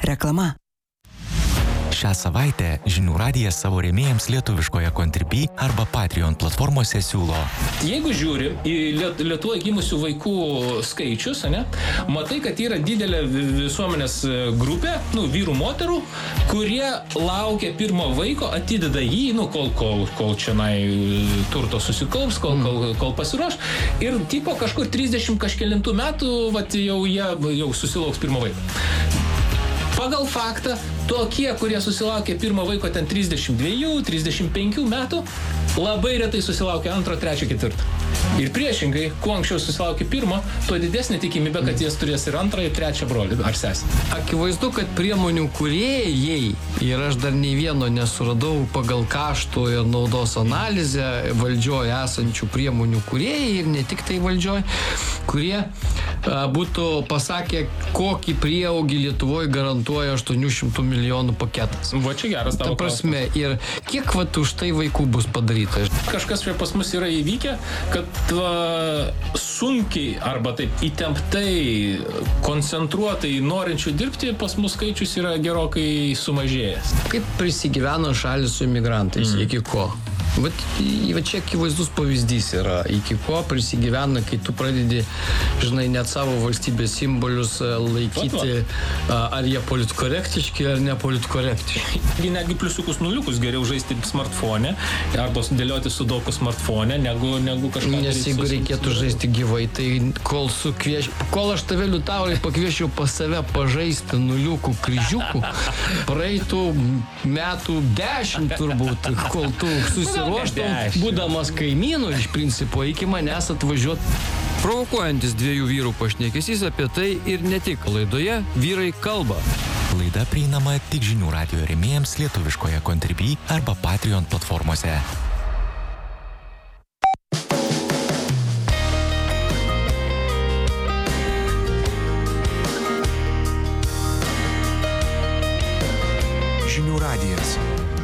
Reklama. Šią savaitę Žinių radijas savo rėmėjams lietuviškoje Contribui arba Patreon platformose siūlo. Jeigu žiūri į Lietuvoje gimusių vaikų skaičius, matai, kad yra didelė visuomenės grupė, vyrų, moterų, kurie laukia pirmo vaiko, atideda jį, kol čionai turto susikaups, kol pasiruoš. Ir tipo kažkur 30 kažkelintų metų, jie susilauks pirmo vaiko. Pagal faktą, tokie, kurie susilaukė pirmo vaiko ten 32-35 metų, labai retai susilaukia antro, trečio, ketvirto. Ir priešingai, kuo anksčiau susilaukė pirmo, tuo didesnė tikimybė, kad jis turės ir antrą, ir trečią brolį ar sesę. Akivaizdu, kad priemonių kūrėjai, ir aš dar nei vieno nesuradau pagal kaštų ir naudos analizę valdžioje esančių priemonių kūrėjai, ir ne tik tai valdžioje, kurie būtų pasakę, kokį prieaugį Lietuvoje garantuoja 800 milijonų paketas. Va čia geras tavo prasme, ir kiek už tai vaikų bus padaryta? Kažkas čia pas mus yra įvykę, kad sunkiai arba taip įtemptai, koncentruotai norinčių dirbti, pas mus skaičius yra gerokai sumažėjęs. Kaip prisigyveno šalis su imigrantais, iki ko? Va čia akivaizdus pavyzdys yra, iki ko prisigyvena, kai tu pradedi, net savo valstybės simbolius laikyti, ar jie politkorektiški, ar nepolitkorektiški. Netgi pliusiukus, nuliukus geriau žaisti smartfone, arba dėlioti sudoku smartfone, negu kažką. Nes jeigu reikėtų žaisti gyvai, tai kol aš tave Liutaurai pakviešiau pas save pažaisti nuliukų kryžiukų, praeitų metų 10 turbūt, kol tu susiruoštum, būdamas kaimynu iš principo, iki manęs atvažiuot. Provokuojantis dviejų vyrų pašnekesys apie tai ir ne tik. Laidoje Vyrai kalba. Laida prieinama tik Žinių radijo rėmėjams lietuviškoje Contribui arba Patreon platformose. Žinių radijas.